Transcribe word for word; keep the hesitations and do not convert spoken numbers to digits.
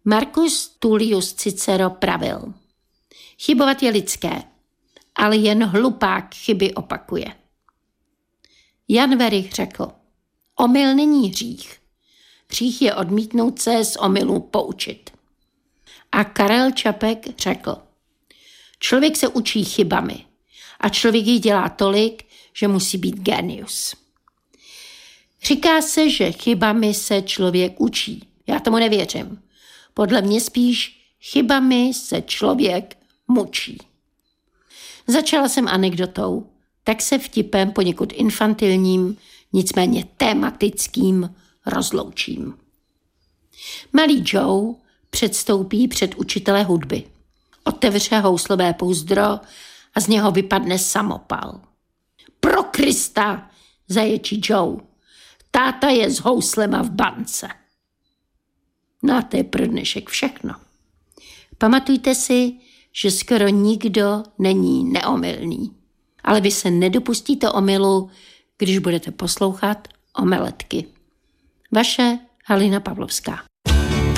Marcus Tullius Cicero pravil: chybovat je lidské, ale jen hlupák chyby opakuje. Jan Werich řekl: omyl není hřích. Hřích je odmítnout se z omylu poučit. A Karel Čapek řekl: člověk se učí chybami a člověk jich dělá tolik, že musí být génius. Říká se, že chybami se člověk učí. Já tomu nevěřím. Podle mě spíš chybami se člověk mučí. Začala jsem anekdotou, tak se vtipem poněkud infantilním, nicméně tematickým rozloučím. Malý Joe předstoupí před učitele hudby. Otevře houslové pouzdro a z něho vypadne samopal. Pro Krista, zaječí Joe. Táta je s houslema v bance. No a to je pro dnešek všechno. Pamatujte si, že skoro nikdo není neomylný. Ale vy se nedopustíte omylu, když budete poslouchat Omeletky. Vaše Halina Pavlovská.